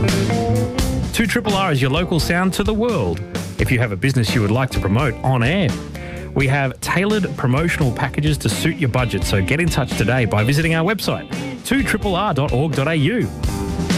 2RRR is your local sound to the world. If you have a business you would like to promote on air, we have tailored promotional packages to suit your budget. So get in touch today by visiting our website, 2RRR.org.au.